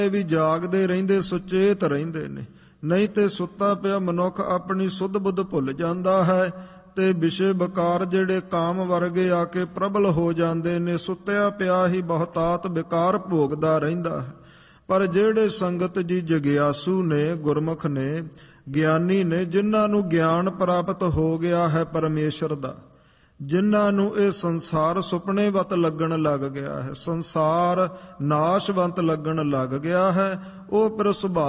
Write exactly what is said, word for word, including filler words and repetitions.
ਵੀ ਜਾਗਦੇ ਰਹਿੰਦੇ ਸੁਚੇਤ ਰਹਿੰਦੇ ਨੇ। ਨਹੀਂ ਤੇ ਸੁੱਤਾ ਪਿਆ ਮਨੁੱਖ ਆਪਣੀ ਸੁੱਧ ਬੁੱਧ ਭੁੱਲ ਜਾਂਦਾ ਹੈ ਤੇ ਵਿਸ਼ੇ ਵਿਕਾਰ ਜਿਹੜੇ ਕਾਮ ਵਰਗੇ ਆ ਕੇ ਪ੍ਰਬਲ ਹੋ ਜਾਂਦੇ ਨੇ। ਸੁੱਤਿਆ ਪਿਆ ਹੀ ਬਹੁਤਾਤ ਵਿਕਾਰ ਭੋਗਦਾ ਰਹਿੰਦਾ ਹੈ। ਪਰ ਜਿਹੜੇ ਸੰਗਤ ਜੀ ਜਗਿਆਸੂ ਨੇ, ਗੁਰਮੁਖ ਨੇ, ਗਿਆਨੀ ਨੇ, ਜਿਨ੍ਹਾਂ ਨੂੰ ਗਿਆਨ ਪ੍ਰਾਪਤ ਹੋ ਗਿਆ ਹੈ ਪਰਮੇਸ਼ਰ ਦਾ, ਜਿਨ੍ਹਾਂ ਨੂੰ ਇਹ ਸੰਸਾਰ ਸੁਪਨੇਵਤ ਲੱਗਣ ਲੱਗ ਗਿਆ ਹੈ, ਸੰਸਾਰ ਨਾਸ਼ਵੰਤ ਲੱਗਣ ਲੱਗ ਗਿਆ ਹੈ, ਉਹ ਫਿਰ ਸੁਭਾਅ